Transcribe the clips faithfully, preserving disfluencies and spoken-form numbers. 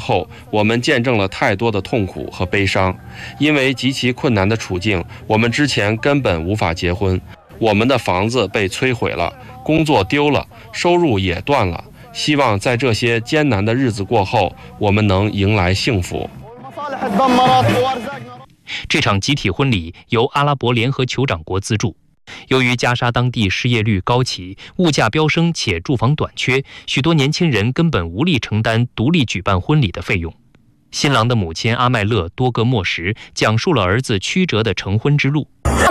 后，我们见证了太多的痛苦和悲伤。因为极其困难的处境，我们之前根本无法结婚，我们的房子被摧毁了，工作丢了，收入也断了。希望在这些艰难的日子过后，我们能迎来幸福。 这场集体婚礼由阿拉伯联合酋长国资助。由于加沙当地失业率高企，物价飙升且住房短缺，许多年轻人根本无力承担独立举办婚礼的费用。新郎的母亲阿麦勒多个末时讲述了儿子曲折的成婚之路。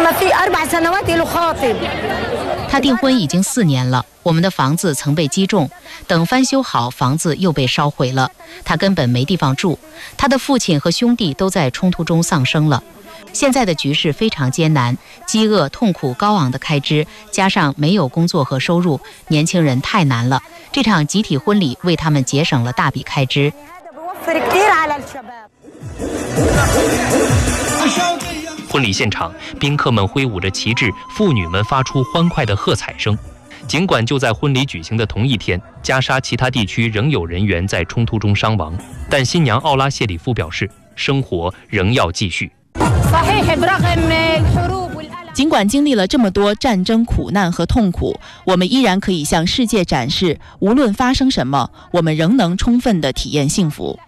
他订婚已经四年了，我们的房子曾被击中，等翻修好，房子又被烧毁了，他根本没地方住。他的父亲和兄弟都在冲突中丧生了。现在的局势非常艰难，饥饿、痛苦、高昂的开支，加上没有工作和收入，年轻人太难了。这场集体婚礼为他们节省了大笔开支。 婚礼现场，宾客们挥舞着旗帜，妇女们发出欢快的喝彩声。尽管就在婚礼举行的同一天，加沙其他地区仍有人员在冲突中伤亡，但新娘奥拉谢里夫表示，生活仍要继续。 尽管经历了这么多战争苦难和痛苦，我们依然可以向世界展示，无论发生什么，我们仍能充分地体验幸福。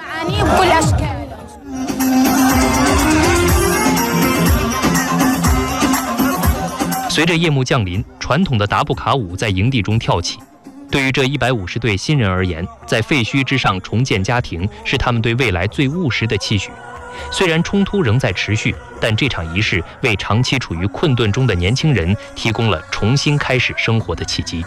随着夜幕降临，传统的达布卡舞在营地中跳起。对于这一百五十对新人而言，在废墟之上重建家庭是他们对未来最务实的期许。虽然冲突仍在持续，但这场仪式为长期处于困顿中的年轻人提供了重新开始生活的契机。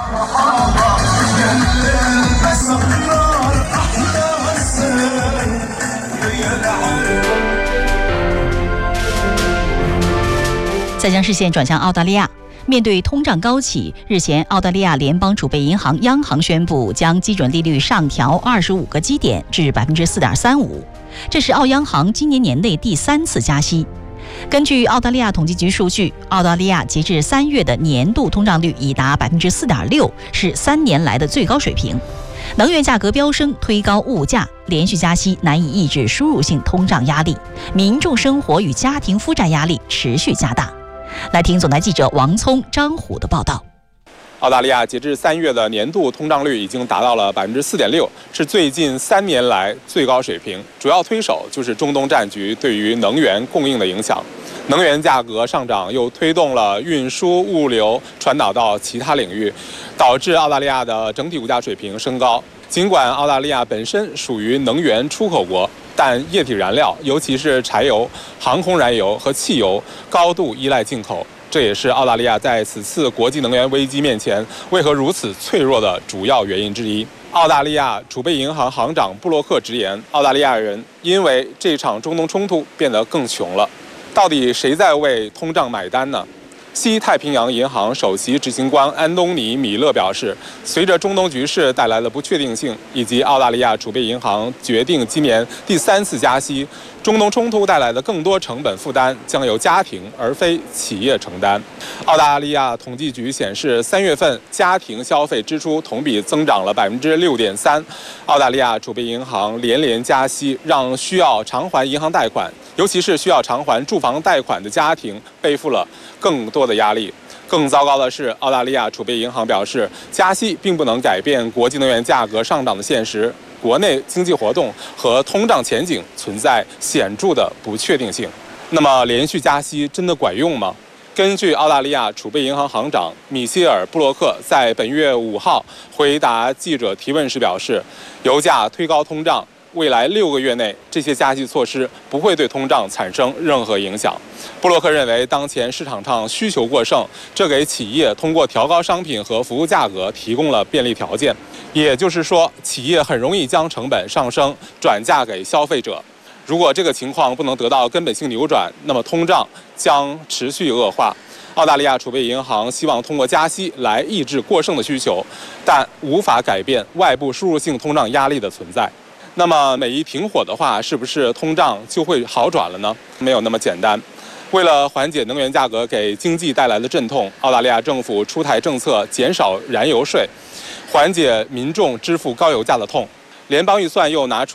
再将视线转向澳大利亚。面对通胀高企，日前澳大利亚联邦储备银行央行宣布将基准利率上调二十五个基点至百分之四点三五，这是澳央行今年年内第三次加息。根据澳大利亚统计局数据，澳大利亚截至三月的年度通胀率已达百分之四点六，是三年来的最高水平。能源价格飙升，推高物价，连续加息难以抑制输入性通胀压力，民众生活与家庭负债压力持续加大。来听总台记者王聪、张虎的报道。 澳大利亚截至三月的年度通胀率已经达到了百分之四点六，是最近三年来最高水平。主要推手就是中东战局对于能源供应的影响。能源价格上涨又推动了运输、物流传导到其他领域，导致澳大利亚的整体物价水平升高。尽管澳大利亚本身属于能源出口国，但液体燃料，尤其是柴油、航空燃油和汽油，高度依赖进口。这也是澳大利亚在此次国际能源危机面前为何如此脆弱的主要原因之一。澳大利亚储备银行行长布洛克直言，澳大利亚人因为这场中东冲突变得更穷了。到底谁在为通胀买单呢？西太平洋银行首席执行官安东尼·米勒表示，随着中东局势带来的不确定性，以及澳大利亚储备银行决定今年第三次加息，中东冲突带来的更多成本负担将由家庭而非企业承担。澳大利亚统计局显示，三月份家庭消费支出同比增长了百分之六点三。澳大利亚储备银行连连加息，让需要偿还银行贷款，尤其是需要偿还住房贷款的家庭背负了更多的压力。更糟糕的是，澳大利亚储备银行表示，加息并不能改变国际能源价格上涨的现实，国内经济活动和通胀前景存在显著的不确定性。那么，连续加息真的管用吗？根据澳大利亚储备银行行长米歇尔·布洛克在本月五号回答记者提问时表示，油价推高通胀，未来六个月内，这些加息措施不会对通胀产生任何影响。布洛克认为，当前市场上需求过剩，这给企业通过调高商品和服务价格提供了便利条件。也就是说，企业很容易将成本上升转嫁给消费者。如果这个情况不能得到根本性扭转，那么通胀将持续恶化。澳大利亚储备银行希望通过加息来抑制过剩的需求，但无法改变外部输入性通胀压力的存在。那么每一停火的话，是不是通胀就会好转了呢？没有那么简单。为了缓解能源价格给经济带来的阵痛，澳大利亚政府出台政策减少燃油税，缓解民众支付高油价的痛。联邦预算又拿出